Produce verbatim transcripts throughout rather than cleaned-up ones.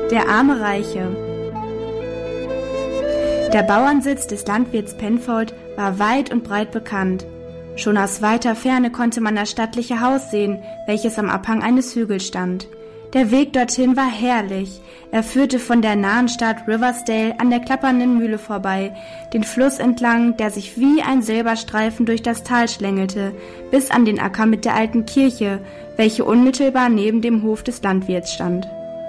Der arme Reiche. Der Bauernsitz des Landwirts Penfold war weit und breit bekannt. Schon aus weiter Ferne konnte man das stattliche Haus sehen, welches am Abhang eines Hügels stand. Der Weg dorthin war herrlich. Er führte von der nahen Stadt Riversdale an der klappernden Mühle vorbei, den Fluss entlang, der sich wie ein Silberstreifen durch das Tal schlängelte, bis an den Acker mit der alten Kirche, welche unmittelbar neben dem Hof des Landwirts stand.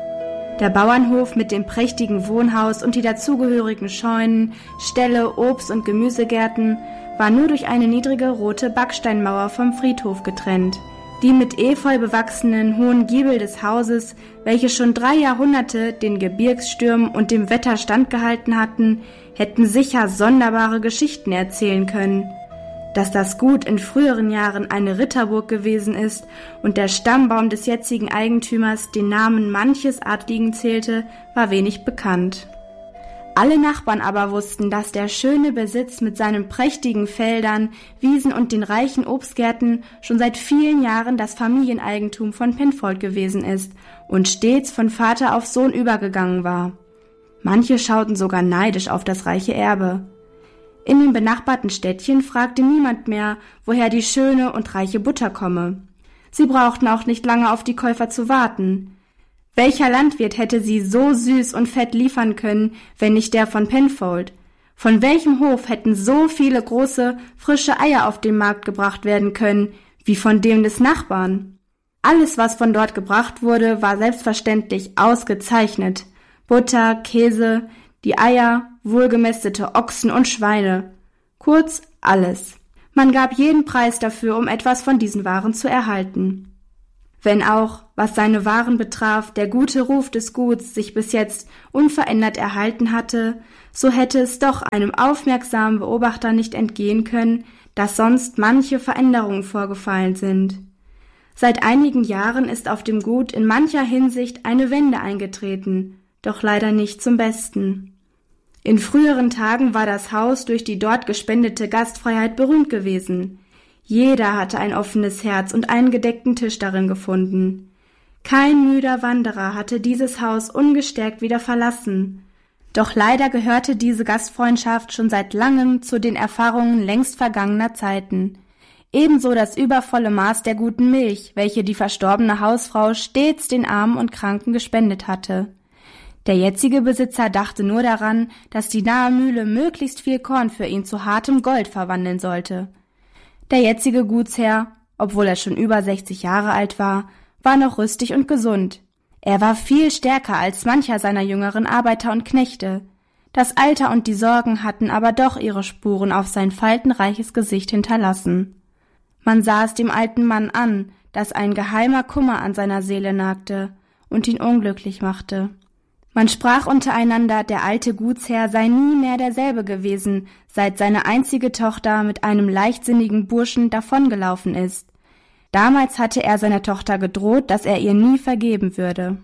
Der Bauernhof mit dem prächtigen Wohnhaus und die dazugehörigen Scheunen, Ställe, Obst- und Gemüsegärten war nur durch eine niedrige rote Backsteinmauer vom Friedhof getrennt. Die mit Efeu bewachsenen hohen Giebel des Hauses, welche schon drei Jahrhunderte den Gebirgsstürmen und dem Wetter standgehalten hatten, hätten sicher sonderbare Geschichten erzählen können. Dass das Gut in früheren Jahren eine Ritterburg gewesen ist und der Stammbaum des jetzigen Eigentümers den Namen manches Adligen zählte, war wenig bekannt. Alle Nachbarn aber wussten, dass der schöne Besitz mit seinen prächtigen Feldern, Wiesen und den reichen Obstgärten schon seit vielen Jahren das Familieneigentum von Penfold gewesen ist und stets von Vater auf Sohn übergegangen war. Manche schauten sogar neidisch auf das reiche Erbe. In dem benachbarten Städtchen fragte niemand mehr, woher die schöne und reiche Butter komme. Sie brauchten auch nicht lange auf die Käufer zu warten. Welcher Landwirt hätte sie so süß und fett liefern können, wenn nicht der von Penfold? Von welchem Hof hätten so viele große, frische Eier auf den Markt gebracht werden können, wie von dem des Nachbarn? Alles, was von dort gebracht wurde, war selbstverständlich ausgezeichnet. Butter, Käse, die Eier, wohlgemästete Ochsen und Schweine. Kurz alles. Man gab jeden Preis dafür, um etwas von diesen Waren zu erhalten. Wenn auch, was seine Waren betraf, der gute Ruf des Guts sich bis jetzt unverändert erhalten hatte, so hätte es doch einem aufmerksamen Beobachter nicht entgehen können, dass sonst manche Veränderungen vorgefallen sind. Seit einigen Jahren ist auf dem Gut in mancher Hinsicht eine Wende eingetreten, doch leider nicht zum Besten. In früheren Tagen war das Haus durch die dort gespendete Gastfreiheit berühmt gewesen. Jeder hatte ein offenes Herz und einen gedeckten Tisch darin gefunden. Kein müder Wanderer hatte dieses Haus ungestärkt wieder verlassen. Doch leider gehörte diese Gastfreundschaft schon seit langem zu den Erfahrungen längst vergangener Zeiten. Ebenso das übervolle Maß der guten Milch, welche die verstorbene Hausfrau stets den Armen und Kranken gespendet hatte. Der jetzige Besitzer dachte nur daran, dass die nahe Mühle möglichst viel Korn für ihn zu hartem Gold verwandeln sollte. Der jetzige Gutsherr, obwohl er schon über sechzig Jahre alt war, war noch rüstig und gesund. Er war viel stärker als mancher seiner jüngeren Arbeiter und Knechte. Das Alter und die Sorgen hatten aber doch ihre Spuren auf sein faltenreiches Gesicht hinterlassen. Man sah es dem alten Mann an, dass ein geheimer Kummer an seiner Seele nagte und ihn unglücklich machte. Man sprach untereinander, der alte Gutsherr sei nie mehr derselbe gewesen, seit seine einzige Tochter mit einem leichtsinnigen Burschen davongelaufen ist. Damals hatte er seiner Tochter gedroht, dass er ihr nie vergeben würde.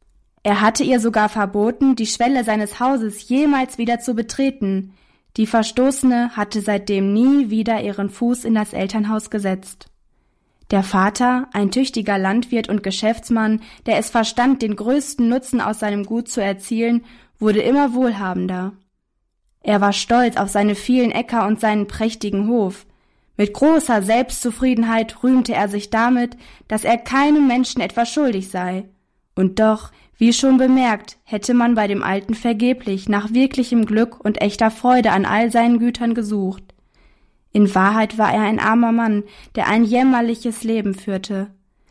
Er hatte ihr sogar verboten, die Schwelle seines Hauses jemals wieder zu betreten. Die Verstoßene hatte seitdem nie wieder ihren Fuß in das Elternhaus gesetzt. Der Vater, ein tüchtiger Landwirt und Geschäftsmann, der es verstand, den größten Nutzen aus seinem Gut zu erzielen, wurde immer wohlhabender. Er war stolz auf seine vielen Äcker und seinen prächtigen Hof. Mit großer Selbstzufriedenheit rühmte er sich damit, dass er keinem Menschen etwas schuldig sei. Und doch, wie schon bemerkt, hätte man bei dem Alten vergeblich nach wirklichem Glück und echter Freude an all seinen Gütern gesucht. In Wahrheit war er ein armer Mann, der ein jämmerliches Leben führte.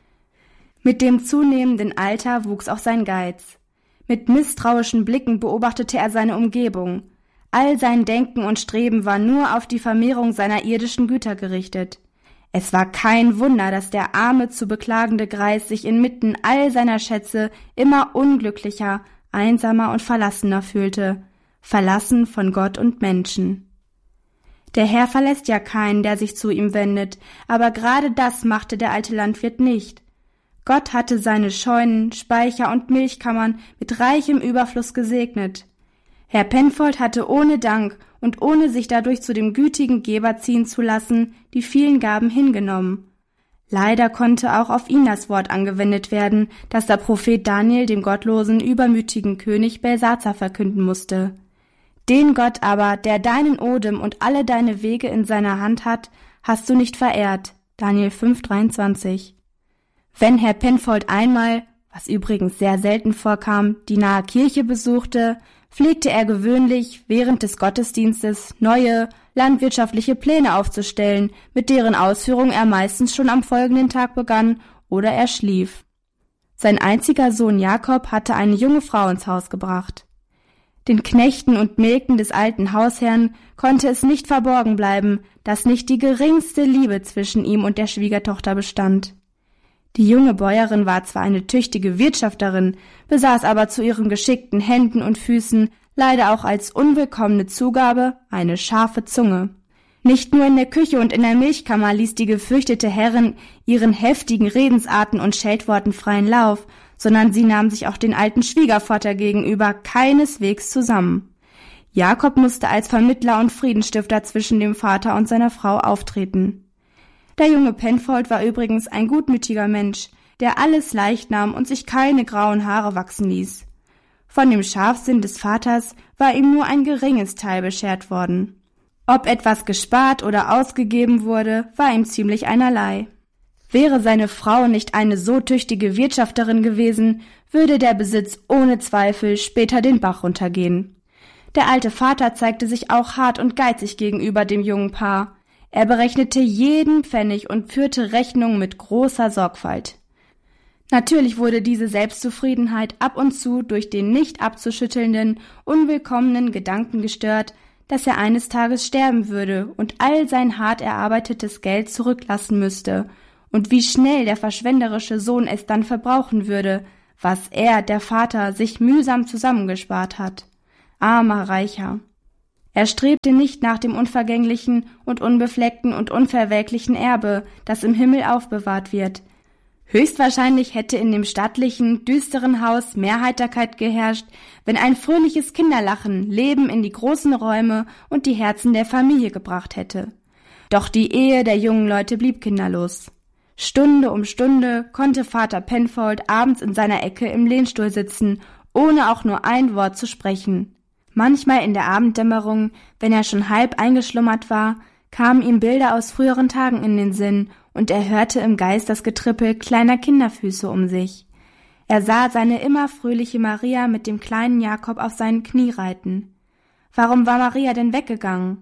Mit dem zunehmenden Alter wuchs auch sein Geiz. Mit misstrauischen Blicken beobachtete er seine Umgebung. All sein Denken und Streben war nur auf die Vermehrung seiner irdischen Güter gerichtet. Es war kein Wunder, dass der arme, zu beklagende Greis sich inmitten all seiner Schätze immer unglücklicher, einsamer und verlassener fühlte, verlassen von Gott und Menschen. Der Herr verlässt ja keinen, der sich zu ihm wendet, aber gerade das machte der alte Landwirt nicht. Gott hatte seine Scheunen, Speicher und Milchkammern mit reichem Überfluss gesegnet. Herr Penfold hatte ohne Dank und ohne sich dadurch zu dem gütigen Geber ziehen zu lassen, die vielen Gaben hingenommen. Leider konnte auch auf ihn das Wort angewendet werden, das der Prophet Daniel dem gottlosen, übermütigen König Belsazar verkünden musste. Den Gott aber, der deinen Odem und alle deine Wege in seiner Hand hat, hast du nicht verehrt. Daniel fünf dreiundzwanzig. Wenn Herr Penfold einmal, was übrigens sehr selten vorkam, die nahe Kirche besuchte, pflegte er gewöhnlich während des Gottesdienstes neue, landwirtschaftliche Pläne aufzustellen, mit deren Ausführung er meistens schon am folgenden Tag begann oder er schlief. Sein einziger Sohn Jakob hatte eine junge Frau ins Haus gebracht. Den Knechten und Mägden des alten Hausherrn konnte es nicht verborgen bleiben, dass nicht die geringste Liebe zwischen ihm und der Schwiegertochter bestand. Die junge Bäuerin war zwar eine tüchtige Wirtschafterin, besaß aber zu ihren geschickten Händen und Füßen leider auch als unwillkommene Zugabe eine scharfe Zunge. Nicht nur in der Küche und in der Milchkammer ließ die gefürchtete Herrin ihren heftigen Redensarten und Scheltworten freien Lauf, sondern sie nahm sich auch den alten Schwiegervater gegenüber keineswegs zusammen. Jakob musste als Vermittler und Friedensstifter zwischen dem Vater und seiner Frau auftreten. Der junge Penfold war übrigens ein gutmütiger Mensch, der alles leicht nahm und sich keine grauen Haare wachsen ließ. Von dem Scharfsinn des Vaters war ihm nur ein geringes Teil beschert worden. Ob etwas gespart oder ausgegeben wurde, war ihm ziemlich einerlei. Wäre seine Frau nicht eine so tüchtige Wirtschafterin gewesen, würde der Besitz ohne Zweifel später den Bach runtergehen. Der alte Vater zeigte sich auch hart und geizig gegenüber dem jungen Paar. Er berechnete jeden Pfennig und führte Rechnungen mit großer Sorgfalt. Natürlich wurde diese Selbstzufriedenheit ab und zu durch den nicht abzuschüttelnden, unwillkommenen Gedanken gestört, dass er eines Tages sterben würde und all sein hart erarbeitetes Geld zurücklassen müsste, und wie schnell der verschwenderische Sohn es dann verbrauchen würde, was er, der Vater, sich mühsam zusammengespart hat. Armer Reicher! Er strebte nicht nach dem unvergänglichen und unbefleckten und unverwelklichen Erbe, das im Himmel aufbewahrt wird. Höchstwahrscheinlich hätte in dem stattlichen, düsteren Haus mehr Heiterkeit geherrscht, wenn ein fröhliches Kinderlachen Leben in die großen Räume und die Herzen der Familie gebracht hätte. Doch die Ehe der jungen Leute blieb kinderlos. Stunde um Stunde konnte Vater Penfold abends in seiner Ecke im Lehnstuhl sitzen, ohne auch nur ein Wort zu sprechen. Manchmal in der Abenddämmerung, wenn er schon halb eingeschlummert war, kamen ihm Bilder aus früheren Tagen in den Sinn, und er hörte im Geist das Getrippel kleiner Kinderfüße um sich. Er sah seine immer fröhliche Maria mit dem kleinen Jakob auf seinen Knie reiten. Warum war Maria denn weggegangen?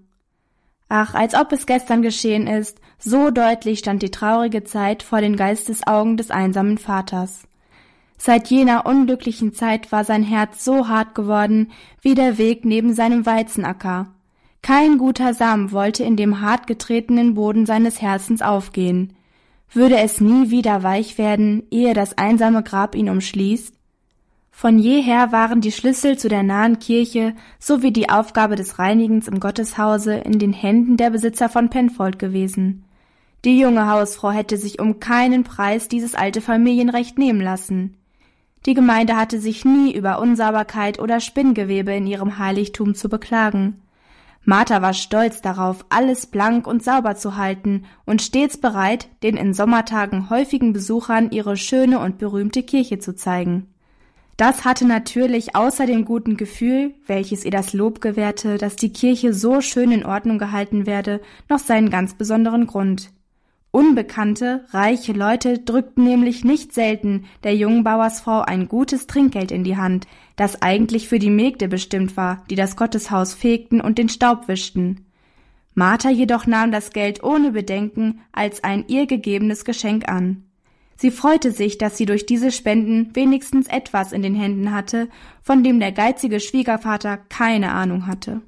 Ach, als ob es gestern geschehen ist, so deutlich stand die traurige Zeit vor den Geistesaugen des einsamen Vaters. Seit jener unglücklichen Zeit war sein Herz so hart geworden wie der Weg neben seinem Weizenacker. Kein guter Samen wollte in dem hart getretenen Boden seines Herzens aufgehen. Würde es nie wieder weich werden, ehe das einsame Grab ihn umschließt? Von jeher waren die Schlüssel zu der nahen Kirche sowie die Aufgabe des Reinigens im Gotteshause in den Händen der Besitzer von Penfold gewesen. Die junge Hausfrau hätte sich um keinen Preis dieses alte Familienrecht nehmen lassen. Die Gemeinde hatte sich nie über Unsauberkeit oder Spinngewebe in ihrem Heiligtum zu beklagen. Martha war stolz darauf, alles blank und sauber zu halten und stets bereit, den in Sommertagen häufigen Besuchern ihre schöne und berühmte Kirche zu zeigen. Das hatte natürlich außer dem guten Gefühl, welches ihr das Lob gewährte, dass die Kirche so schön in Ordnung gehalten werde, noch seinen ganz besonderen Grund. Unbekannte, reiche Leute drückten nämlich nicht selten der jungen Bauersfrau ein gutes Trinkgeld in die Hand, das eigentlich für die Mägde bestimmt war, die das Gotteshaus fegten und den Staub wischten. Martha jedoch nahm das Geld ohne Bedenken als ein ihr gegebenes Geschenk an. Sie freute sich, dass sie durch diese Spenden wenigstens etwas in den Händen hatte, von dem der geizige Schwiegervater keine Ahnung hatte.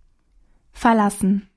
Verlassen.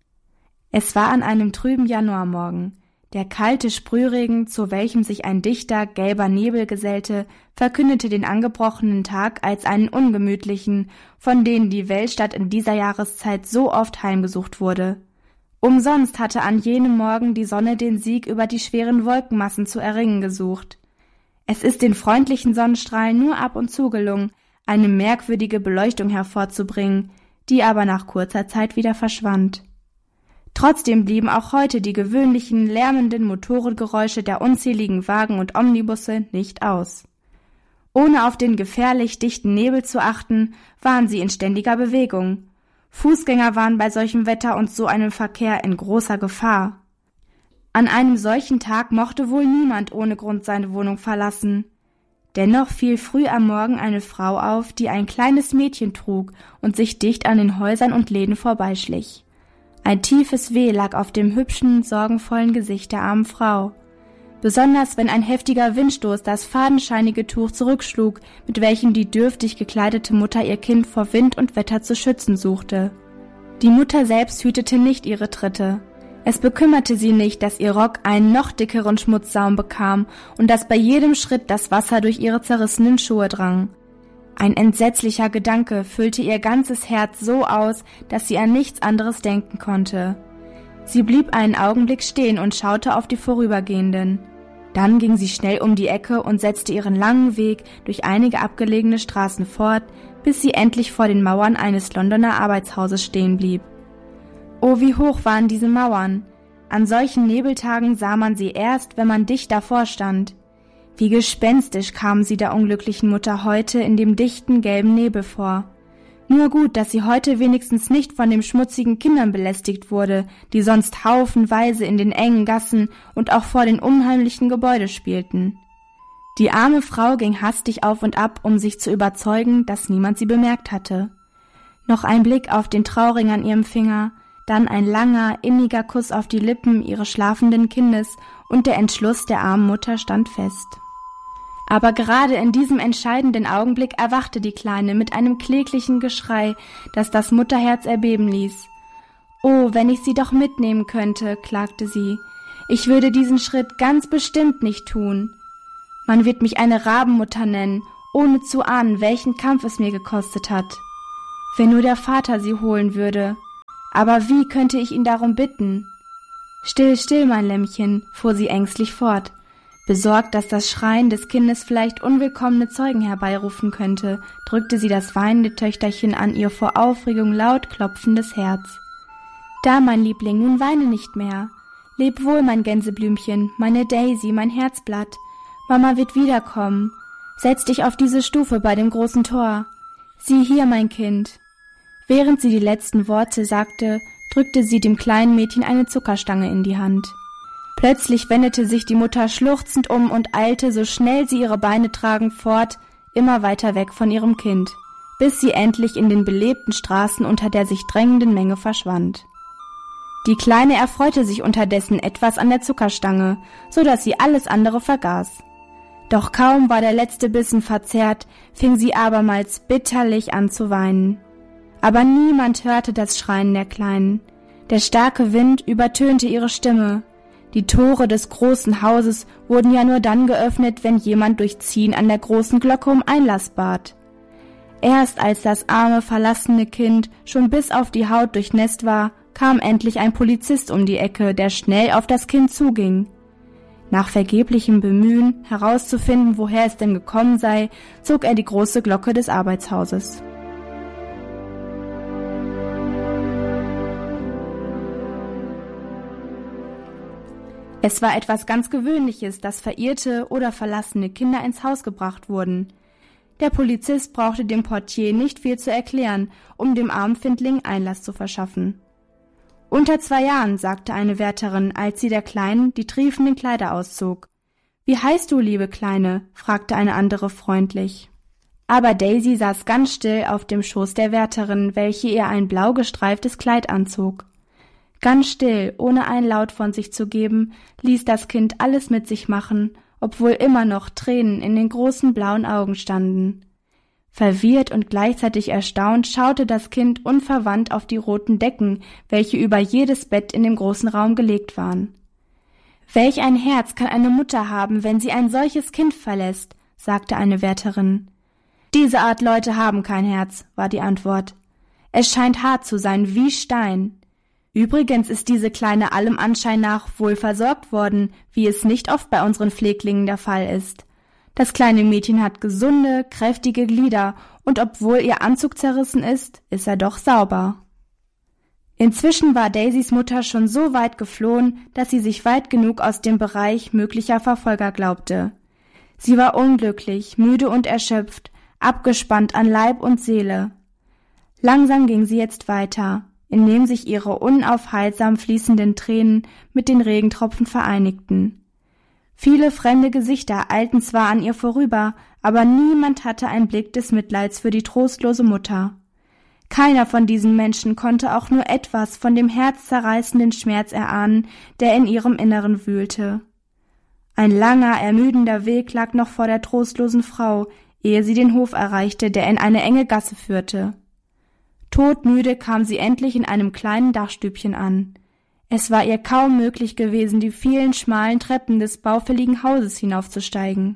Es war an einem trüben Januarmorgen. Der kalte Sprühregen, zu welchem sich ein dichter, gelber Nebel gesellte, verkündete den angebrochenen Tag als einen ungemütlichen, von denen die Weltstadt in dieser Jahreszeit so oft heimgesucht wurde. Umsonst hatte an jenem Morgen die Sonne den Sieg über die schweren Wolkenmassen zu erringen gesucht. Es ist den freundlichen Sonnenstrahlen nur ab und zu gelungen, eine merkwürdige Beleuchtung hervorzubringen, die aber nach kurzer Zeit wieder verschwand. Trotzdem blieben auch heute die gewöhnlichen, lärmenden Motorengeräusche der unzähligen Wagen und Omnibusse nicht aus. Ohne auf den gefährlich dichten Nebel zu achten, waren sie in ständiger Bewegung. Fußgänger waren bei solchem Wetter und so einem Verkehr in großer Gefahr. An einem solchen Tag mochte wohl niemand ohne Grund seine Wohnung verlassen. Dennoch fiel früh am Morgen eine Frau auf, die ein kleines Mädchen trug und sich dicht an den Häusern und Läden vorbeischlich. Ein tiefes Weh lag auf dem hübschen, sorgenvollen Gesicht der armen Frau. Besonders wenn ein heftiger Windstoß das fadenscheinige Tuch zurückschlug, mit welchem die dürftig gekleidete Mutter ihr Kind vor Wind und Wetter zu schützen suchte. Die Mutter selbst hütete nicht ihre Tritte. Es bekümmerte sie nicht, dass ihr Rock einen noch dickeren Schmutzsaum bekam und dass bei jedem Schritt das Wasser durch ihre zerrissenen Schuhe drang. Ein entsetzlicher Gedanke füllte ihr ganzes Herz so aus, dass sie an nichts anderes denken konnte. Sie blieb einen Augenblick stehen und schaute auf die Vorübergehenden. Dann ging sie schnell um die Ecke und setzte ihren langen Weg durch einige abgelegene Straßen fort, bis sie endlich vor den Mauern eines Londoner Arbeitshauses stehen blieb. Oh, wie hoch waren diese Mauern! An solchen Nebeltagen sah man sie erst, wenn man dicht davor stand. Wie gespenstisch kamen sie der unglücklichen Mutter heute in dem dichten, gelben Nebel vor. Nur gut, dass sie heute wenigstens nicht von den schmutzigen Kindern belästigt wurde, die sonst haufenweise in den engen Gassen und auch vor den unheimlichen Gebäuden spielten. Die arme Frau ging hastig auf und ab, um sich zu überzeugen, dass niemand sie bemerkt hatte. Noch ein Blick auf den Trauring an ihrem Finger, dann ein langer, inniger Kuss auf die Lippen ihres schlafenden Kindes und der Entschluss der armen Mutter stand fest. Aber gerade in diesem entscheidenden Augenblick erwachte die Kleine mit einem kläglichen Geschrei, das das Mutterherz erbeben ließ. »Oh, wenn ich sie doch mitnehmen könnte«, klagte sie. »Ich würde diesen Schritt ganz bestimmt nicht tun. Man wird mich eine Rabenmutter nennen, ohne zu ahnen, welchen Kampf es mir gekostet hat. Wenn nur der Vater sie holen würde. Aber wie könnte ich ihn darum bitten?« »Still, still, mein Lämmchen«, fuhr sie ängstlich fort. Besorgt, dass das Schreien des Kindes vielleicht unwillkommene Zeugen herbeirufen könnte, drückte sie das weinende Töchterchen an ihr vor Aufregung laut klopfendes Herz. »Da, mein Liebling, nun weine nicht mehr. Leb wohl, mein Gänseblümchen, meine Daisy, mein Herzblatt. Mama wird wiederkommen. Setz dich auf diese Stufe bei dem großen Tor. Sieh hier, mein Kind.« Während sie die letzten Worte sagte, drückte sie dem kleinen Mädchen eine Zuckerstange in die Hand. Plötzlich wendete sich die Mutter schluchzend um und eilte, so schnell sie ihre Beine tragen, fort, immer weiter weg von ihrem Kind, bis sie endlich in den belebten Straßen unter der sich drängenden Menge verschwand. Die Kleine erfreute sich unterdessen etwas an der Zuckerstange, so dass sie alles andere vergaß. Doch kaum war der letzte Bissen verzehrt, fing sie abermals bitterlich an zu weinen. Aber niemand hörte das Schreien der Kleinen. Der starke Wind übertönte ihre Stimme. Die Tore des großen Hauses wurden ja nur dann geöffnet, wenn jemand durch Ziehen an der großen Glocke um Einlass bat. Erst als das arme, verlassene Kind schon bis auf die Haut durchnässt war, kam endlich ein Polizist um die Ecke, der schnell auf das Kind zuging. Nach vergeblichem Bemühen, herauszufinden, woher es denn gekommen sei, zog er die große Glocke des Arbeitshauses. Es war etwas ganz Gewöhnliches, dass verirrte oder verlassene Kinder ins Haus gebracht wurden. Der Polizist brauchte dem Portier nicht viel zu erklären, um dem armen Findling Einlass zu verschaffen. »Unter zwei Jahren«, sagte eine Wärterin, als sie der Kleinen die triefenden Kleider auszog. »Wie heißt du, liebe Kleine?« fragte eine andere freundlich. Aber Daisy saß ganz still auf dem Schoß der Wärterin, welche ihr ein blau gestreiftes Kleid anzog. Ganz still, ohne einen Laut von sich zu geben, ließ das Kind alles mit sich machen, obwohl immer noch Tränen in den großen blauen Augen standen. Verwirrt und gleichzeitig erstaunt schaute das Kind unverwandt auf die roten Decken, welche über jedes Bett in dem großen Raum gelegt waren. »Welch ein Herz kann eine Mutter haben, wenn sie ein solches Kind verlässt?« sagte eine Wärterin. »Diese Art Leute haben kein Herz«, war die Antwort. »Es scheint hart zu sein, wie Stein. Übrigens ist diese Kleine allem Anschein nach wohl versorgt worden, wie es nicht oft bei unseren Pfleglingen der Fall ist. Das kleine Mädchen hat gesunde, kräftige Glieder, und obwohl ihr Anzug zerrissen ist, ist er doch sauber.« Inzwischen war Daisys Mutter schon so weit geflohen, dass sie sich weit genug aus dem Bereich möglicher Verfolger glaubte. Sie war unglücklich, müde und erschöpft, abgespannt an Leib und Seele. Langsam ging sie jetzt weiter, indem sich ihre unaufhaltsam fließenden Tränen mit den Regentropfen vereinigten. Viele fremde Gesichter eilten zwar an ihr vorüber, aber niemand hatte einen Blick des Mitleids für die trostlose Mutter. Keiner von diesen Menschen konnte auch nur etwas von dem herzzerreißenden Schmerz erahnen, der in ihrem Inneren wühlte. Ein langer, ermüdender Weg lag noch vor der trostlosen Frau, ehe sie den Hof erreichte, der in eine enge Gasse führte. Todmüde kam sie endlich in einem kleinen Dachstübchen an. Es war ihr kaum möglich gewesen, die vielen schmalen Treppen des baufälligen Hauses hinaufzusteigen.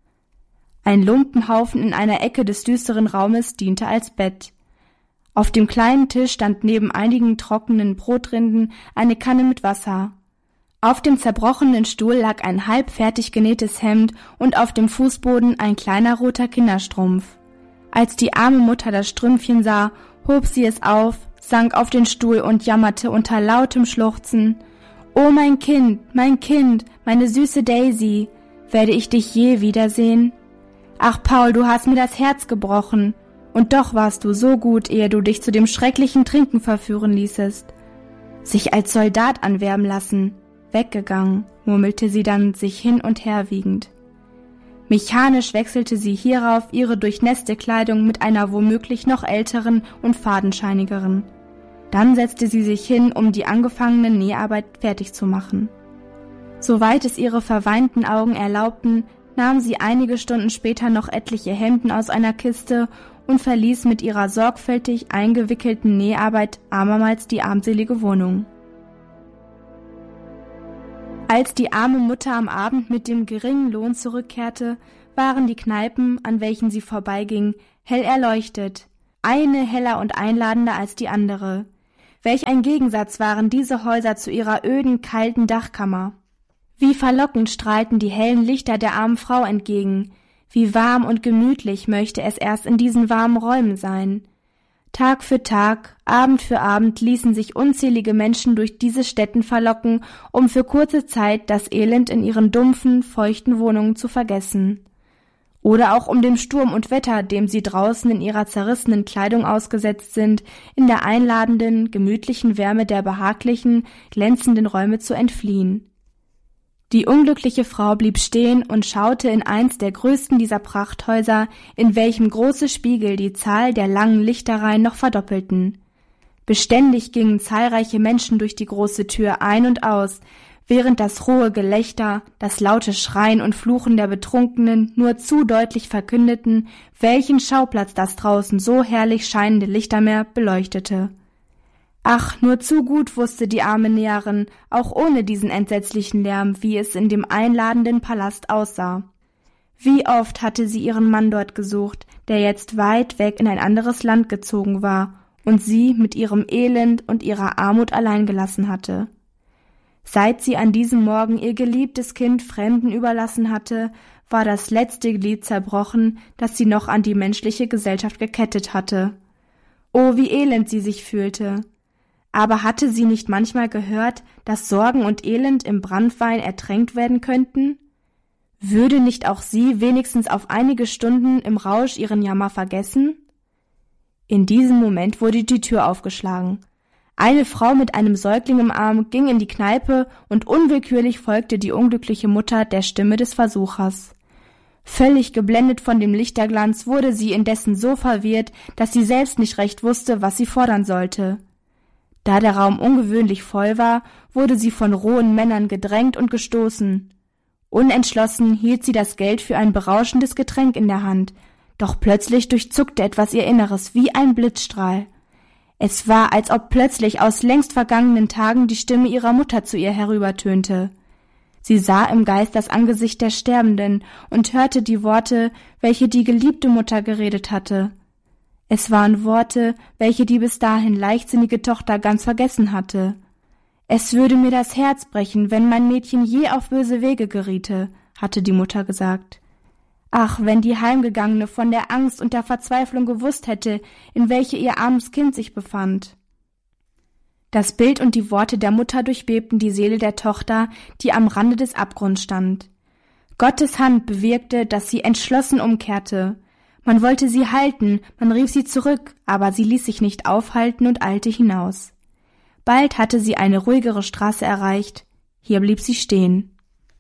Ein Lumpenhaufen in einer Ecke des düsteren Raumes diente als Bett. Auf dem kleinen Tisch stand neben einigen trockenen Brotrinden eine Kanne mit Wasser. Auf dem zerbrochenen Stuhl lag ein halb fertig genähtes Hemd und auf dem Fußboden ein kleiner roter Kinderstrumpf. Als die arme Mutter das Strümpfchen sah, hob sie es auf, sank auf den Stuhl und jammerte unter lautem Schluchzen: »Oh mein Kind, mein Kind, meine süße Daisy, werde ich dich je wiedersehen? Ach Paul, du hast mir das Herz gebrochen. Und doch warst du so gut, ehe du dich zu dem schrecklichen Trinken verführen ließest. Sich als Soldat anwerben lassen, weggegangen«, murmelte sie dann sich hin und her wiegend. Mechanisch wechselte sie hierauf ihre durchnässte Kleidung mit einer womöglich noch älteren und fadenscheinigeren. Dann setzte sie sich hin, um die angefangene Näharbeit fertig zu machen. Soweit es ihre verweinten Augen erlaubten, nahm sie einige Stunden später noch etliche Hemden aus einer Kiste und verließ mit ihrer sorgfältig eingewickelten Näharbeit abermals die armselige Wohnung. Als die arme Mutter am Abend mit dem geringen Lohn zurückkehrte, waren die Kneipen, an welchen sie vorbeiging, hell erleuchtet, eine heller und einladender als die andere. Welch ein Gegensatz waren diese Häuser zu ihrer öden, kalten Dachkammer. Wie verlockend strahlten die hellen Lichter der armen Frau entgegen, wie warm und gemütlich möchte es erst in diesen warmen Räumen sein. Tag für Tag, Abend für Abend ließen sich unzählige Menschen durch diese Stätten verlocken, um für kurze Zeit das Elend in ihren dumpfen, feuchten Wohnungen zu vergessen. Oder auch um dem Sturm und Wetter, dem sie draußen in ihrer zerrissenen Kleidung ausgesetzt sind, in der einladenden, gemütlichen Wärme der behaglichen, glänzenden Räume zu entfliehen. Die unglückliche Frau blieb stehen und schaute in eins der größten dieser Prachthäuser, in welchem große Spiegel die Zahl der langen Lichterreihen noch verdoppelten. Beständig gingen zahlreiche Menschen durch die große Tür ein und aus, während das rohe Gelächter, das laute Schreien und Fluchen der Betrunkenen nur zu deutlich verkündeten, welchen Schauplatz das draußen so herrlich scheinende Lichtermeer beleuchtete. Ach, nur zu gut wusste die arme Näherin, auch ohne diesen entsetzlichen Lärm, wie es in dem einladenden Palast aussah. Wie oft hatte sie ihren Mann dort gesucht, der jetzt weit weg in ein anderes Land gezogen war und sie mit ihrem Elend und ihrer Armut allein gelassen hatte. Seit sie an diesem Morgen ihr geliebtes Kind Fremden überlassen hatte, war das letzte Glied zerbrochen, das sie noch an die menschliche Gesellschaft gekettet hatte. Oh, wie elend sie sich fühlte! Aber hatte sie nicht manchmal gehört, dass Sorgen und Elend im Branntwein ertränkt werden könnten? Würde nicht auch sie wenigstens auf einige Stunden im Rausch ihren Jammer vergessen? In diesem Moment wurde die Tür aufgeschlagen. Eine Frau mit einem Säugling im Arm ging in die Kneipe und unwillkürlich folgte die unglückliche Mutter der Stimme des Versuchers. Völlig geblendet von dem Lichterglanz wurde sie indessen so verwirrt, dass sie selbst nicht recht wusste, was sie fordern sollte. Da der Raum ungewöhnlich voll war, wurde sie von rohen Männern gedrängt und gestoßen. Unentschlossen hielt sie das Geld für ein berauschendes Getränk in der Hand, doch plötzlich durchzuckte etwas ihr Inneres wie ein Blitzstrahl. Es war, als ob plötzlich aus längst vergangenen Tagen die Stimme ihrer Mutter zu ihr herübertönte. Sie sah im Geist das Angesicht der Sterbenden und hörte die Worte, welche die geliebte Mutter geredet hatte. Es waren Worte, welche die bis dahin leichtsinnige Tochter ganz vergessen hatte. »Es würde mir das Herz brechen, wenn mein Mädchen je auf böse Wege geriete«, hatte die Mutter gesagt. Ach, wenn die Heimgegangene von der Angst und der Verzweiflung gewusst hätte, in welche ihr armes Kind sich befand. Das Bild und die Worte der Mutter durchbebten die Seele der Tochter, die am Rande des Abgrunds stand. Gottes Hand bewirkte, dass sie entschlossen umkehrte. Man wollte sie halten, man rief sie zurück, aber sie ließ sich nicht aufhalten und eilte hinaus. Bald hatte sie eine ruhigere Straße erreicht. Hier blieb sie stehen.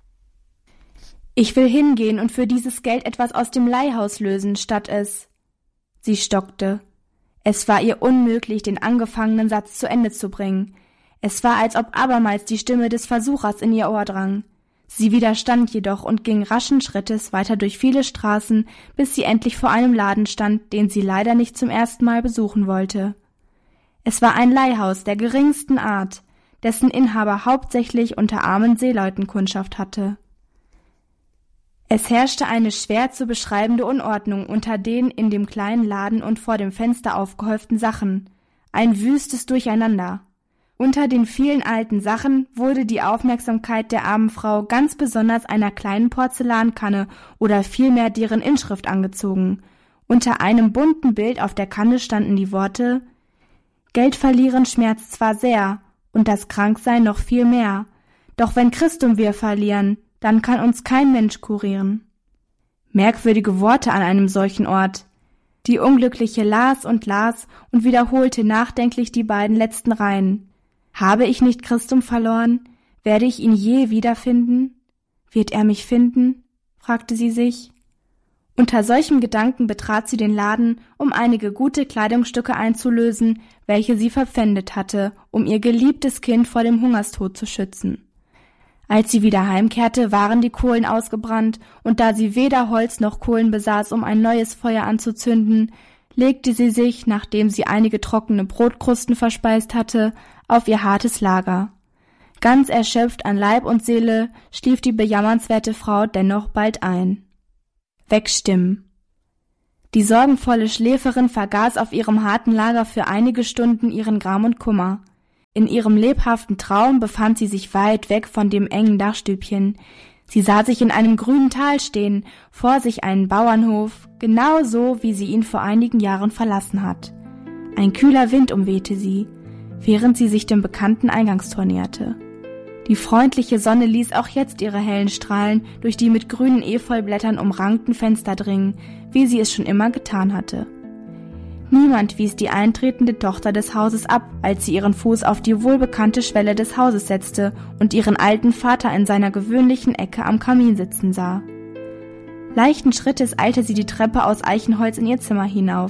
»Ich will hingehen und für dieses Geld etwas aus dem Leihhaus lösen, statt es...« Sie stockte. Es war ihr unmöglich, den angefangenen Satz zu Ende zu bringen. Es war, als ob abermals die Stimme des Versuchers in ihr Ohr drang. Sie widerstand jedoch und ging raschen Schrittes weiter durch viele Straßen, bis sie endlich vor einem Laden stand, den sie leider nicht zum ersten Mal besuchen wollte. Es war ein Leihhaus der geringsten Art, dessen Inhaber hauptsächlich unter armen Seeleuten Kundschaft hatte. Es herrschte eine schwer zu beschreibende Unordnung unter den in dem kleinen Laden und vor dem Fenster aufgehäuften Sachen, ein wüstes Durcheinander. Unter den vielen alten Sachen wurde die Aufmerksamkeit der armen Frau ganz besonders einer kleinen Porzellankanne oder vielmehr deren Inschrift angezogen. Unter einem bunten Bild auf der Kanne standen die Worte: »Geld verlieren schmerzt zwar sehr, und das Kranksein noch viel mehr, doch wenn Christum wir verlieren, dann kann uns kein Mensch kurieren.« Merkwürdige Worte an einem solchen Ort. Die Unglückliche las und las und wiederholte nachdenklich die beiden letzten Reihen. »Habe ich nicht Christum verloren? Werde ich ihn je wiederfinden? Wird er mich finden?« fragte sie sich. Unter solchem Gedanken betrat sie den Laden, um einige gute Kleidungsstücke einzulösen, welche sie verpfändet hatte, um ihr geliebtes Kind vor dem Hungerstod zu schützen. Als sie wieder heimkehrte, waren die Kohlen ausgebrannt, und da sie weder Holz noch Kohlen besaß, um ein neues Feuer anzuzünden, legte sie sich, nachdem sie einige trockene Brotkrusten verspeist hatte, auf ihr hartes Lager. Ganz erschöpft an Leib und Seele schlief die bejammernswerte Frau dennoch bald ein. Wegstimmen. Die sorgenvolle Schläferin vergaß auf ihrem harten Lager für einige Stunden ihren Gram und Kummer. In ihrem lebhaften Traum befand sie sich weit weg von dem engen Dachstübchen. Sie sah sich in einem grünen Tal stehen, vor sich einen Bauernhof, genau so, wie sie ihn vor einigen Jahren verlassen hat. Ein kühler Wind umwehte sie, während sie sich dem bekannten Eingangstor näherte. Die freundliche Sonne ließ auch jetzt ihre hellen Strahlen durch die mit grünen Efeublättern umrankten Fenster dringen, wie sie es schon immer getan hatte. Niemand wies die eintretende Tochter des Hauses ab, als sie ihren Fuß auf die wohlbekannte Schwelle des Hauses setzte und ihren alten Vater in seiner gewöhnlichen Ecke am Kamin sitzen sah. Leichten Schrittes eilte sie die Treppe aus Eichenholz in ihr Zimmer hinauf.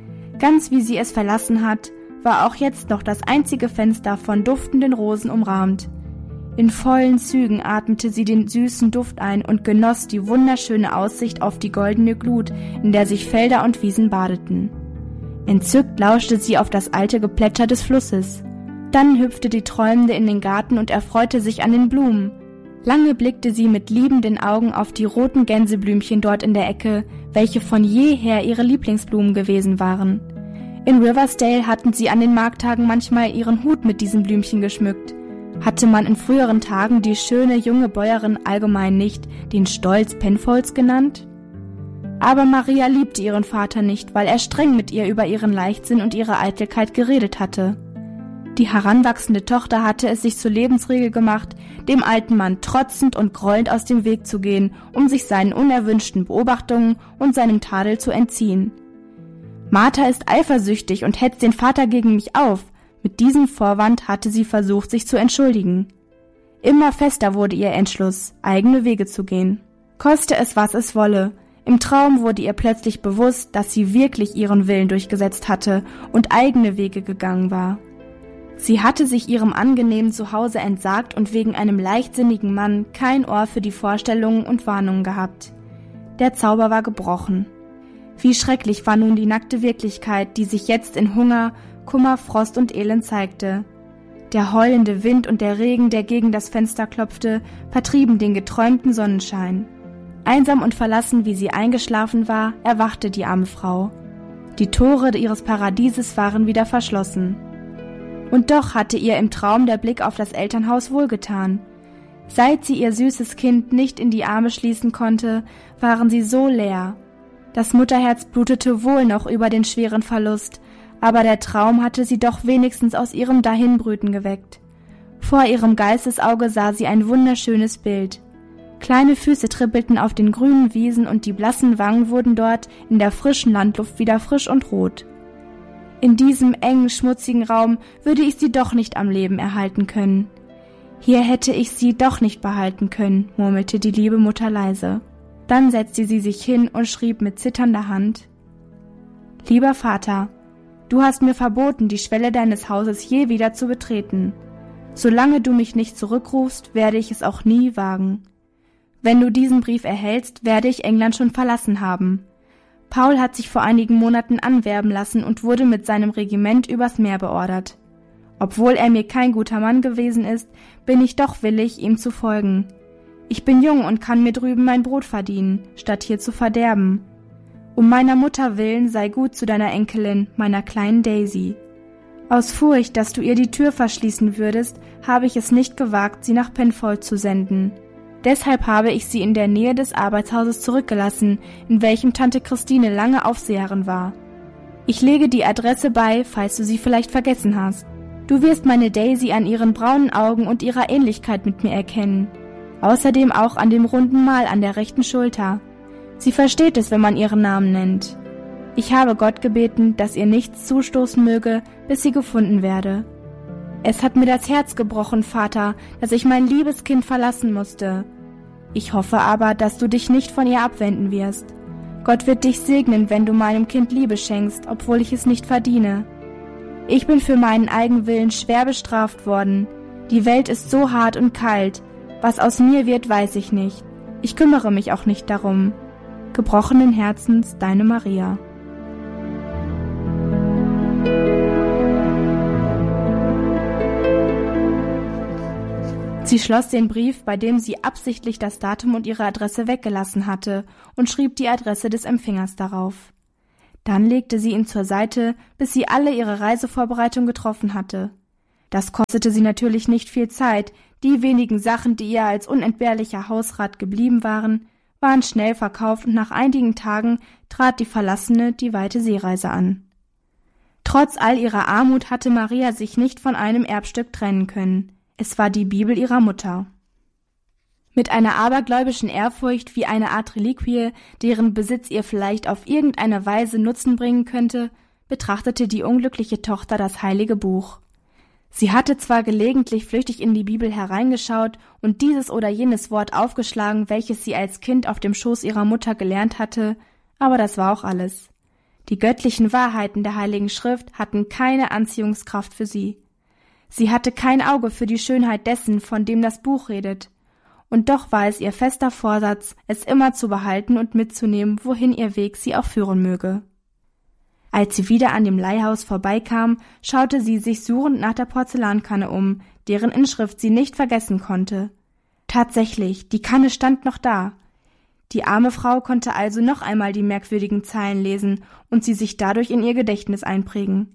Ganz wie sie es verlassen hat, war auch jetzt noch das einzige Fenster von duftenden Rosen umrahmt. In vollen Zügen atmete sie den süßen Duft ein und genoss die wunderschöne Aussicht auf die goldene Glut, in der sich Felder und Wiesen badeten. Entzückt lauschte sie auf das alte Geplätscher des Flusses. Dann hüpfte die Träumende in den Garten und erfreute sich an den Blumen. Lange blickte sie mit liebenden Augen auf die roten Gänseblümchen dort in der Ecke, welche von jeher ihre Lieblingsblumen gewesen waren. In Riversdale hatten sie an den Markttagen manchmal ihren Hut mit diesen Blümchen geschmückt. Hatte man in früheren Tagen die schöne junge Bäuerin allgemein nicht den Stolz Penfolds genannt? Aber Maria liebte ihren Vater nicht, weil er streng mit ihr über ihren Leichtsinn und ihre Eitelkeit geredet hatte. Die heranwachsende Tochter hatte es sich zur Lebensregel gemacht, dem alten Mann trotzend und grollend aus dem Weg zu gehen, um sich seinen unerwünschten Beobachtungen und seinem Tadel zu entziehen. »Martha ist eifersüchtig und hetzt den Vater gegen mich auf«, mit diesem Vorwand hatte sie versucht, sich zu entschuldigen. Immer fester wurde ihr Entschluss, eigene Wege zu gehen. Koste es, was es wolle. Im Traum wurde ihr plötzlich bewusst, dass sie wirklich ihren Willen durchgesetzt hatte und eigene Wege gegangen war. Sie hatte sich ihrem angenehmen Zuhause entsagt und wegen einem leichtsinnigen Mann kein Ohr für die Vorstellungen und Warnungen gehabt. Der Zauber war gebrochen. Wie schrecklich war nun die nackte Wirklichkeit, die sich jetzt in Hunger, Kummer, Frost und Elend zeigte. Der heulende Wind und der Regen, der gegen das Fenster klopfte, vertrieben den geträumten Sonnenschein. Einsam und verlassen, wie sie eingeschlafen war, erwachte die arme Frau. Die Tore ihres Paradieses waren wieder verschlossen. Und doch hatte ihr im Traum der Blick auf das Elternhaus wohlgetan. Seit sie ihr süßes Kind nicht in die Arme schließen konnte, waren sie so leer. Das Mutterherz blutete wohl noch über den schweren Verlust, aber der Traum hatte sie doch wenigstens aus ihrem Dahinbrüten geweckt. Vor ihrem Geistesauge sah sie ein wunderschönes Bild. Kleine Füße trippelten auf den grünen Wiesen und die blassen Wangen wurden dort in der frischen Landluft wieder frisch und rot. In diesem engen, schmutzigen Raum würde ich sie doch nicht am Leben erhalten können. Hier hätte ich sie doch nicht behalten können, murmelte die liebe Mutter leise. Dann setzte sie sich hin und schrieb mit zitternder Hand: »Lieber Vater, du hast mir verboten, die Schwelle deines Hauses je wieder zu betreten. Solange du mich nicht zurückrufst, werde ich es auch nie wagen. Wenn du diesen Brief erhältst, werde ich England schon verlassen haben. Paul hat sich vor einigen Monaten anwerben lassen und wurde mit seinem Regiment übers Meer beordert. Obwohl er mir kein guter Mann gewesen ist, bin ich doch willig, ihm zu folgen. Ich bin jung und kann mir drüben mein Brot verdienen, statt hier zu verderben. Um meiner Mutter willen sei gut zu deiner Enkelin, meiner kleinen Daisy. Aus Furcht, dass du ihr die Tür verschließen würdest, habe ich es nicht gewagt, sie nach Penfold zu senden. Deshalb habe ich sie in der Nähe des Arbeitshauses zurückgelassen, in welchem Tante Christine lange Aufseherin war. Ich lege die Adresse bei, falls du sie vielleicht vergessen hast. Du wirst meine Daisy an ihren braunen Augen und ihrer Ähnlichkeit mit mir erkennen. Außerdem auch an dem runden Mal an der rechten Schulter. Sie versteht es, wenn man ihren Namen nennt. Ich habe Gott gebeten, dass ihr nichts zustoßen möge, bis sie gefunden werde. Es hat mir das Herz gebrochen, Vater, dass ich mein liebes Kind verlassen musste. Ich hoffe aber, dass du dich nicht von ihr abwenden wirst. Gott wird dich segnen, wenn du meinem Kind Liebe schenkst, obwohl ich es nicht verdiene. Ich bin für meinen Eigenwillen schwer bestraft worden. Die Welt ist so hart und kalt. Was aus mir wird, weiß ich nicht. Ich kümmere mich auch nicht darum. Gebrochenen Herzens, deine Maria. Sie schloss den Brief, bei dem sie absichtlich das Datum und ihre Adresse weggelassen hatte, und schrieb die Adresse des Empfängers darauf. Dann legte sie ihn zur Seite, bis sie alle ihre Reisevorbereitung getroffen hatte. Das kostete sie natürlich nicht viel Zeit, die wenigen Sachen, die ihr als unentbehrlicher Hausrat geblieben waren, waren schnell verkauft und nach einigen Tagen trat die Verlassene die weite Seereise an. Trotz all ihrer Armut hatte Maria sich nicht von einem Erbstück trennen können. Es war die Bibel ihrer Mutter. Mit einer abergläubischen Ehrfurcht wie eine Art Reliquie, deren Besitz ihr vielleicht auf irgendeine Weise Nutzen bringen könnte, betrachtete die unglückliche Tochter das heilige Buch. Sie hatte zwar gelegentlich flüchtig in die Bibel hereingeschaut und dieses oder jenes Wort aufgeschlagen, welches sie als Kind auf dem Schoß ihrer Mutter gelernt hatte, aber das war auch alles. Die göttlichen Wahrheiten der Heiligen Schrift hatten keine Anziehungskraft für sie. Sie hatte kein Auge für die Schönheit dessen, von dem das Buch redet. Und doch war es ihr fester Vorsatz, es immer zu behalten und mitzunehmen, wohin ihr Weg sie auch führen möge. Als sie wieder an dem Leihhaus vorbeikam, schaute sie sich suchend nach der Porzellankanne um, deren Inschrift sie nicht vergessen konnte. Tatsächlich, die Kanne stand noch da. Die arme Frau konnte also noch einmal die merkwürdigen Zeilen lesen und sie sich dadurch in ihr Gedächtnis einprägen.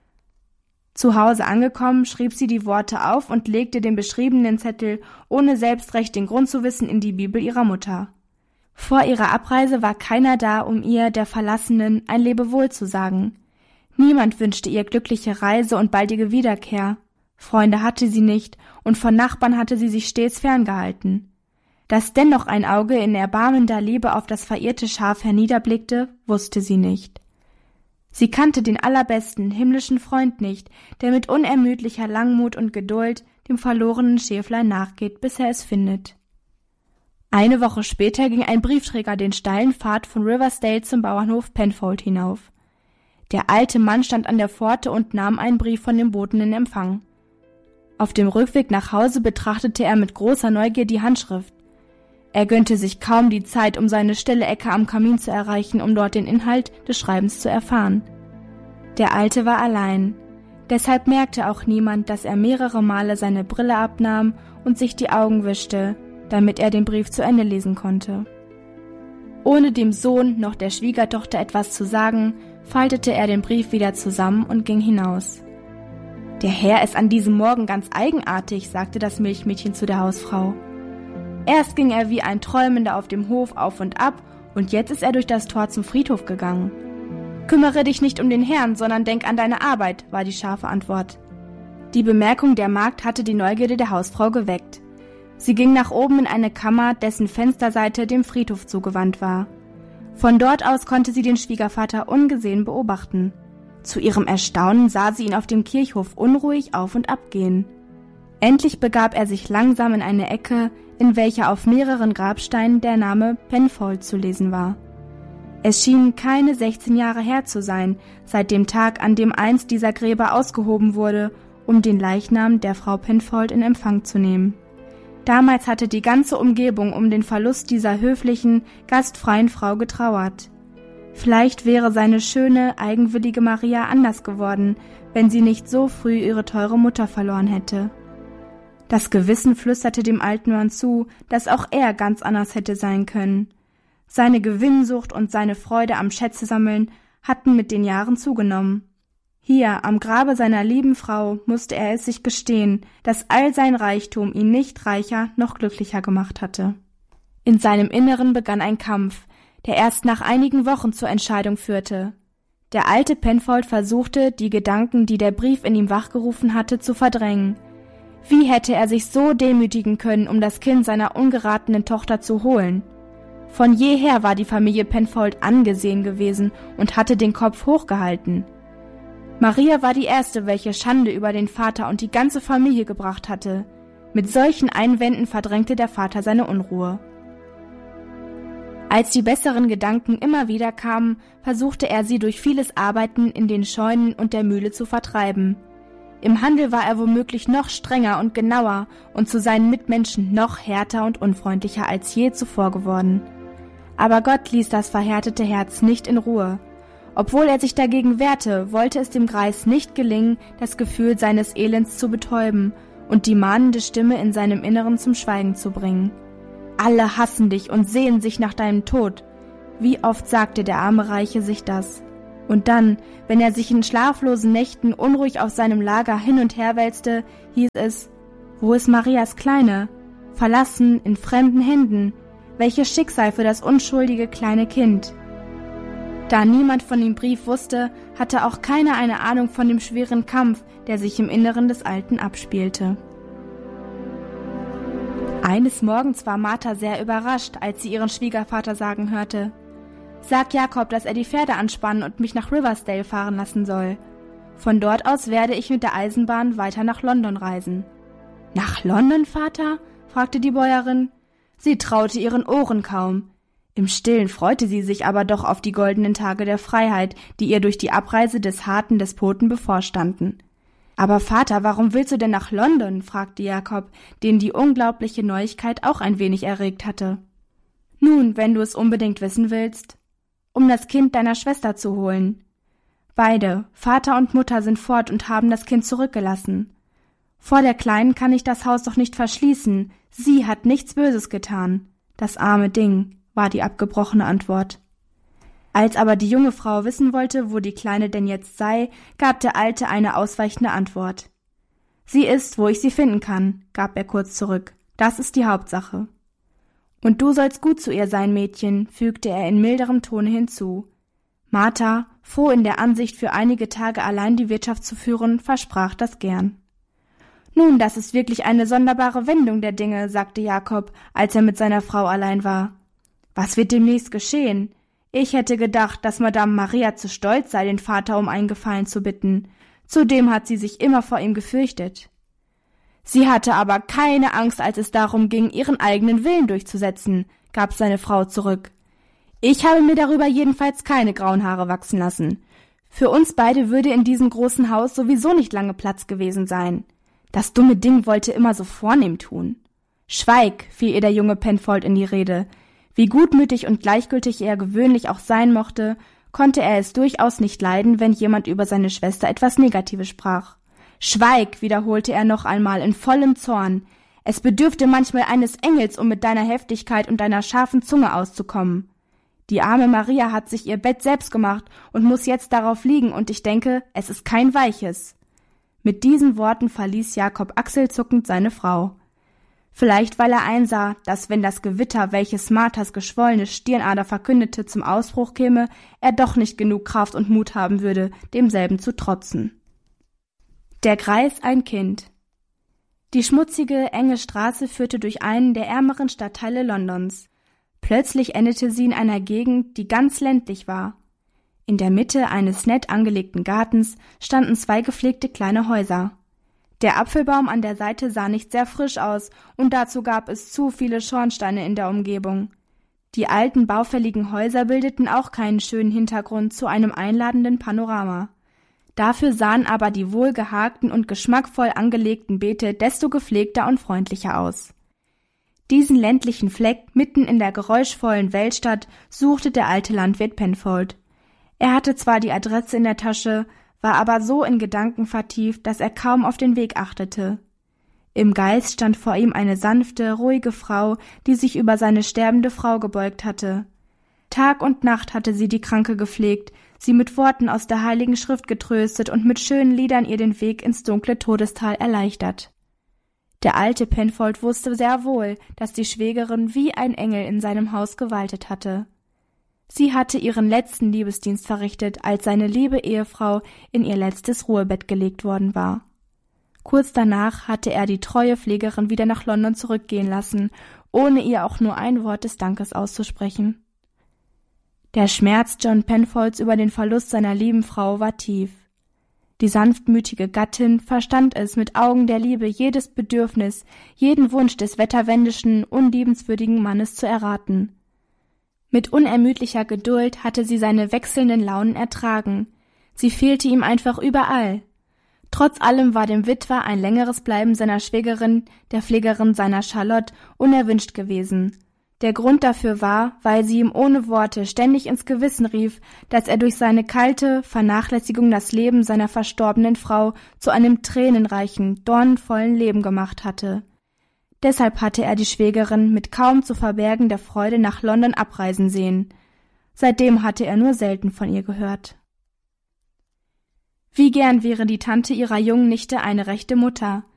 Zu Hause angekommen, schrieb sie die Worte auf und legte den beschriebenen Zettel, ohne selbst recht den Grund zu wissen, in die Bibel ihrer Mutter. Vor ihrer Abreise war keiner da, um ihr, der Verlassenen, ein Lebewohl zu sagen. Niemand wünschte ihr glückliche Reise und baldige Wiederkehr. Freunde hatte sie nicht, und von Nachbarn hatte sie sich stets ferngehalten. Dass dennoch ein Auge in erbarmender Liebe auf das verirrte Schaf herniederblickte, wusste sie nicht. Sie kannte den allerbesten, himmlischen Freund nicht, der mit unermüdlicher Langmut und Geduld dem verlorenen Schäflein nachgeht, bis er es findet. Eine Woche später ging ein Briefträger den steilen Pfad von Riversdale zum Bauernhof Penfold hinauf. Der alte Mann stand an der Pforte und nahm einen Brief von dem Boten in Empfang. Auf dem Rückweg nach Hause betrachtete er mit großer Neugier die Handschrift. Er gönnte sich kaum die Zeit, um seine stille Ecke am Kamin zu erreichen, um dort den Inhalt des Schreibens zu erfahren. Der Alte war allein. Deshalb merkte auch niemand, dass er mehrere Male seine Brille abnahm und sich die Augen wischte, damit er den Brief zu Ende lesen konnte. Ohne dem Sohn noch der Schwiegertochter etwas zu sagen, faltete er den Brief wieder zusammen und ging hinaus. »Der Herr ist an diesem Morgen ganz eigenartig«, sagte das Milchmädchen zu der Hausfrau. Erst ging er wie ein Träumender auf dem Hof auf und ab, und jetzt ist er durch das Tor zum Friedhof gegangen. »Kümmere dich nicht um den Herrn, sondern denk an deine Arbeit«, war die scharfe Antwort. Die Bemerkung der Magd hatte die Neugierde der Hausfrau geweckt. Sie ging nach oben in eine Kammer, dessen Fensterseite dem Friedhof zugewandt war. Von dort aus konnte sie den Schwiegervater ungesehen beobachten. Zu ihrem Erstaunen sah sie ihn auf dem Kirchhof unruhig auf und ab gehen. Endlich begab er sich langsam in eine Ecke, in welcher auf mehreren Grabsteinen der Name Penfold zu lesen war. Es schien keine sechzehn Jahre her zu sein, seit dem Tag, an dem einst dieser Gräber ausgehoben wurde, um den Leichnam der Frau Penfold in Empfang zu nehmen. Damals hatte die ganze Umgebung um den Verlust dieser höflichen, gastfreien Frau getrauert. Vielleicht wäre seine schöne, eigenwillige Maria anders geworden, wenn sie nicht so früh ihre teure Mutter verloren hätte. Das Gewissen flüsterte dem alten Mann zu, dass auch er ganz anders hätte sein können. Seine Gewinnsucht und seine Freude am Schätzesammeln hatten mit den Jahren zugenommen. Hier, am Grabe seiner lieben Frau, musste er es sich gestehen, dass all sein Reichtum ihn nicht reicher noch glücklicher gemacht hatte. In seinem Inneren begann ein Kampf, der erst nach einigen Wochen zur Entscheidung führte. Der alte Penfold versuchte, die Gedanken, die der Brief in ihm wachgerufen hatte, zu verdrängen. Wie hätte er sich so demütigen können, um das Kind seiner ungeratenen Tochter zu holen? Von jeher war die Familie Penfold angesehen gewesen und hatte den Kopf hochgehalten. Maria war die erste, welche Schande über den Vater und die ganze Familie gebracht hatte. Mit solchen Einwänden verdrängte der Vater seine Unruhe. Als die besseren Gedanken immer wieder kamen, versuchte er sie durch vieles Arbeiten in den Scheunen und der Mühle zu vertreiben. Im Handel war er womöglich noch strenger und genauer und zu seinen Mitmenschen noch härter und unfreundlicher als je zuvor geworden. Aber Gott ließ das verhärtete Herz nicht in Ruhe. Obwohl er sich dagegen wehrte, wollte es dem Greis nicht gelingen, das Gefühl seines Elends zu betäuben und die mahnende Stimme in seinem Inneren zum Schweigen zu bringen. »Alle hassen dich und sehnen sich nach deinem Tod«, wie oft sagte der arme Reiche sich das. Und dann, wenn er sich in schlaflosen Nächten unruhig auf seinem Lager hin und her wälzte, hieß es: »Wo ist Marias Kleine? Verlassen, in fremden Händen. Welches Schicksal für das unschuldige kleine Kind!« Da niemand von dem Brief wusste, hatte auch keiner eine Ahnung von dem schweren Kampf, der sich im Inneren des Alten abspielte. Eines Morgens war Martha sehr überrascht, als sie ihren Schwiegervater sagen hörte: »Sag Jakob, dass er die Pferde anspannen und mich nach Riversdale fahren lassen soll. Von dort aus werde ich mit der Eisenbahn weiter nach London reisen.« »Nach London, Vater?« fragte die Bäuerin. Sie traute ihren Ohren kaum. Im Stillen freute sie sich aber doch auf die goldenen Tage der Freiheit, die ihr durch die Abreise des harten Despoten bevorstanden. »Aber Vater, warum willst du denn nach London?« fragte Jakob, den die unglaubliche Neuigkeit auch ein wenig erregt hatte. »Nun, wenn du es unbedingt wissen willst, um das Kind deiner Schwester zu holen. Beide, Vater und Mutter, sind fort und haben das Kind zurückgelassen. Vor der Kleinen kann ich das Haus doch nicht verschließen, sie hat nichts Böses getan. Das arme Ding«, war die abgebrochene Antwort. Als aber die junge Frau wissen wollte, wo die Kleine denn jetzt sei, gab der Alte eine ausweichende Antwort. »Sie ist, wo ich sie finden kann«, gab er kurz zurück. »Das ist die Hauptsache.« »Und du sollst gut zu ihr sein, Mädchen«, fügte er in milderem Tone hinzu. Martha, froh in der Ansicht, für einige Tage allein die Wirtschaft zu führen, versprach das gern. »Nun, das ist wirklich eine sonderbare Wendung der Dinge«, sagte Jakob, als er mit seiner Frau allein war. »Was wird demnächst geschehen? Ich hätte gedacht, dass Madame Maria zu stolz sei, den Vater um einen Gefallen zu bitten. Zudem hat sie sich immer vor ihm gefürchtet.« »Sie hatte aber keine Angst, als es darum ging, ihren eigenen Willen durchzusetzen«, gab seine Frau zurück. »Ich habe mir darüber jedenfalls keine grauen Haare wachsen lassen. Für uns beide würde in diesem großen Haus sowieso nicht lange Platz gewesen sein. Das dumme Ding wollte immer so vornehm tun.« »Schweig«, fiel ihr der junge Penfold in die Rede. Wie gutmütig und gleichgültig er gewöhnlich auch sein mochte, konnte er es durchaus nicht leiden, wenn jemand über seine Schwester etwas Negatives sprach. »Schweig«, wiederholte er noch einmal in vollem Zorn. »Es bedürfte manchmal eines Engels, um mit deiner Heftigkeit und deiner scharfen Zunge auszukommen. Die arme Maria hat sich ihr Bett selbst gemacht und muss jetzt darauf liegen, und ich denke, es ist kein weiches.« Mit diesen Worten verließ Jakob achselzuckend seine Frau. Vielleicht weil er einsah, dass wenn das Gewitter, welches Marthas geschwollene Stirnader verkündete, zum Ausbruch käme, er doch nicht genug Kraft und Mut haben würde, demselben zu trotzen. Der Greis ein Kind. Die schmutzige, enge Straße führte durch einen der ärmeren Stadtteile Londons. Plötzlich endete sie in einer Gegend, die ganz ländlich war. In der Mitte eines nett angelegten Gartens standen zwei gepflegte kleine Häuser. Der Apfelbaum an der Seite sah nicht sehr frisch aus, und dazu gab es zu viele Schornsteine in der Umgebung. Die alten, baufälligen Häuser bildeten auch keinen schönen Hintergrund zu einem einladenden Panorama. Dafür sahen aber die wohlgehakten und geschmackvoll angelegten Beete desto gepflegter und freundlicher aus. Diesen ländlichen Fleck mitten in der geräuschvollen Weltstadt suchte der alte Landwirt Penfold. Er hatte zwar die Adresse in der Tasche, war aber so in Gedanken vertieft, dass er kaum auf den Weg achtete. Im Geist stand vor ihm eine sanfte, ruhige Frau, die sich über seine sterbende Frau gebeugt hatte. Tag und Nacht hatte sie die Kranke gepflegt, sie mit Worten aus der Heiligen Schrift getröstet und mit schönen Liedern ihr den Weg ins dunkle Todestal erleichtert. Der alte Penfold wusste sehr wohl, dass die Schwägerin wie ein Engel in seinem Haus gewaltet hatte. Sie hatte ihren letzten Liebesdienst verrichtet, als seine liebe Ehefrau in ihr letztes Ruhebett gelegt worden war. Kurz danach hatte er die treue Pflegerin wieder nach London zurückgehen lassen, ohne ihr auch nur ein Wort des Dankes auszusprechen. Der Schmerz John Penfolds über den Verlust seiner lieben Frau war tief. Die sanftmütige Gattin verstand es, mit Augen der Liebe jedes Bedürfnis, jeden Wunsch des wetterwendischen, unliebenswürdigen Mannes zu erraten. Mit unermüdlicher Geduld hatte sie seine wechselnden Launen ertragen. Sie fehlte ihm einfach überall. Trotz allem war dem Witwer ein längeres Bleiben seiner Schwägerin, der Pflegerin seiner Charlotte, unerwünscht gewesen. Der Grund dafür war, weil sie ihm ohne Worte ständig ins Gewissen rief, dass er durch seine kalte Vernachlässigung das Leben seiner verstorbenen Frau zu einem tränenreichen, dornenvollen Leben gemacht hatte. Deshalb hatte er die Schwägerin mit kaum zu verbergender Freude nach London abreisen sehen. Seitdem hatte er nur selten von ihr gehört. Wie gern wäre die Tante ihrer jungen Nichte eine rechte Mutter.